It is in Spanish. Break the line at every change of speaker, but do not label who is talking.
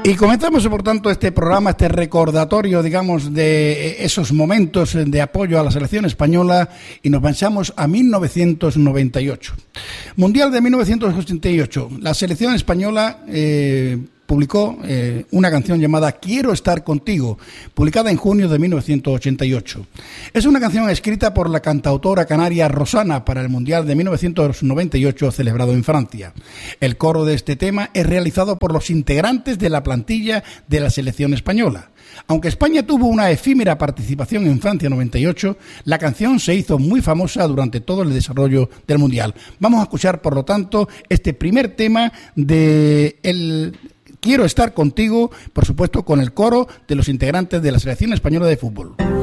Y comenzamos, por tanto, este programa, este recordatorio, digamos, de esos momentos de apoyo a la selección española, y nos marchamos a 1998. Mundial de 1988. La selección española publicó una canción llamada Quiero estar contigo, publicada en junio de 1988. Es una canción escrita por la cantautora canaria Rosana para el Mundial de 1998 celebrado en Francia. El coro de este tema es realizado por los integrantes de la plantilla de la selección española. Aunque España tuvo una efímera participación en Francia 98, la canción se hizo muy famosa durante todo el desarrollo del Mundial. Vamos a escuchar, por lo tanto, este primer tema de Quiero estar contigo, por supuesto, con el coro de los integrantes de la selección española de fútbol.